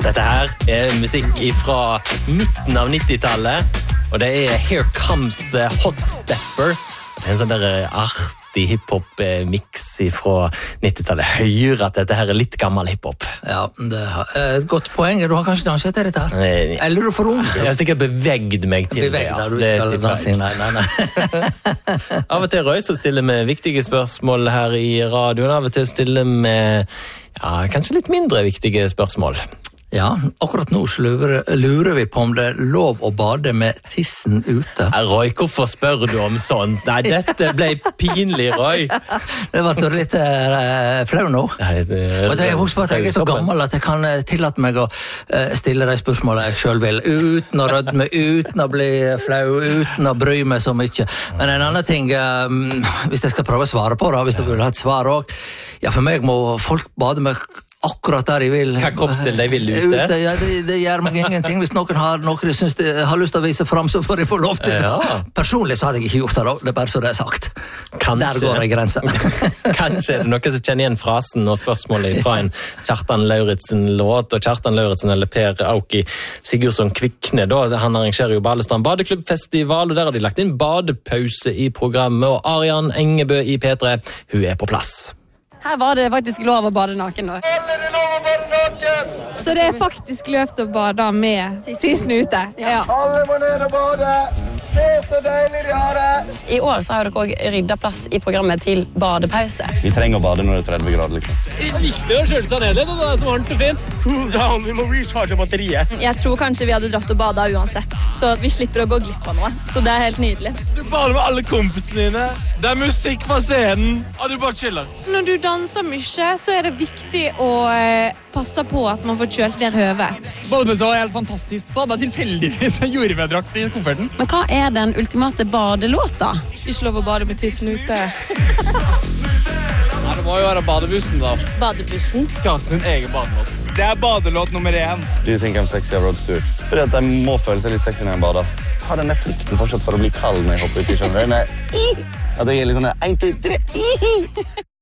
Dette her musikk fra midten av 90-tallet, og det Here Comes the Hot Stepper. Det en sånn der artig hiphop-mix fra 90-tallet. Høyre at dette her litt gammel hiphop. Ja, det er et godt poeng. Du har kanskje danset til dette her? Eller er du for ung? Jeg har sikkert bevegd meg til det. Nei. Av og til, Roy, så stiller vi viktige spørsmål her i radioen. Av og til stiller vi kanskje litt mindre viktige spørsmål. Ja, akkurat nå lurer vi på om det lov å bade med tissen ute. Roy, hvorfor spør du om sånt? Nei, dette ble pinlig, Roy. Det ble litt flau nå. Husk på at jeg så gammel at jeg kan tillate meg å stille de spørsmålene jeg selv vil, uten å rødme, uten å bli flau, uten å bry meg så mye. Men en annen ting, hvis jeg skal prøve å svare på det, hvis du vil ha et svar også, for meg må folk bade med akkurat der de vil. Hva kroppstil de vil ute? Ja, det gjør meg ingenting. Hvis noen har noe de synes de har lyst til å vise frem, så får de få lov til det. Ja. Personlig så har jeg ikke gjort det, det bare så det sagt. Kanskje. Der går jeg grensen. Kanskje det noen som kjenner igjen frasen og spørsmålet fra en Kjartan Lauritzen-låt, og Kjartan Lauritzen eller Per Auki Sigurdsson Kvikne, da. Han arrangerer jo Balestrand Badeklubbfestival, og der har de lagt inn badepause i programmet, og Arian Engebø i P3, hun på plass. Her var det faktisk lov å bade naken nå. Så det faktisk lov til å bade med tissen ute. Ja. Alle må ned og bade. Se så deilig de har det. I år så har dere også ryddet plass i programmet til badepause. Vi trenger å bade når det 30 grader, liksom. Det er viktig å kjøle seg ned, og det så varmt og fint. Cool down, vi må recharge batteriet. Jeg tror kanskje vi hadde dratt og badet uansett, så vi slipper å gå glipp av noe. Så det helt nydelig. Du bader med alle kompisene dine. Det musikk fra scenen, og du bare chiller. Når du danser mye, så det viktig å passe på at man får kjølt ned høvet. Badepause var helt fantastisk. Så hadde jeg tilfeldigvis en jordveddrakt i konferten. Men hva den ultimate badelåta? Ikke lov å bade med tissen ute. Det må jo være badebussen, da. Badebussen? Kanskje sin egen badelåt. Det badelåt nummer 1. Do you think I'm sexy av Rod Stewart? Fordi at jeg må føle seg litt sexy når jeg bader. Har denne frykten fortsatt for å bli kald når jeg hopper ut i skjønner. At jeg litt sånn 1, 2, 3.